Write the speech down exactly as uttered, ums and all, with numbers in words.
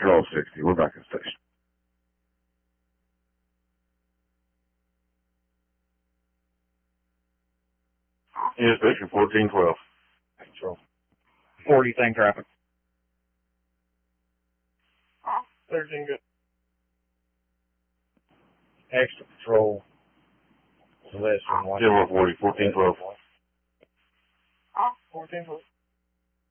Patrol sixty, we're back in station. Yes, station fourteen twelve. Patrol. forty, same traffic. thirteen good. Extra patrol. Less than one. General forty, fourteen twelve. fourteen twelve.